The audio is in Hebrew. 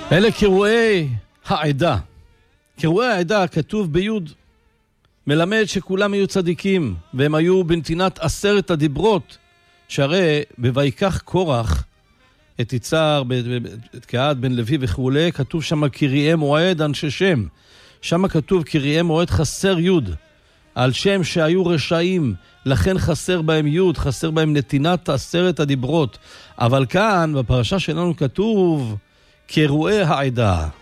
אלה קרואי העדה. קרואי העדה כתוב ביוד, מלמד שכולם היו צדיקים, והם היו בנתינת 10 הדיברות, שהרי בויקח קורח, את יצהר, את קהת בן לוי וכו', כתוב שם קריאי מועד אנשי שם. שם כתוב קריאי מועד חסר יוד, על שם שהיו רשעים, לכן חסר בהם יוד, חסר בהם נתינת 10 הדיברות. אבל כאן בפרשה שלנו כתוב קרואי העדה.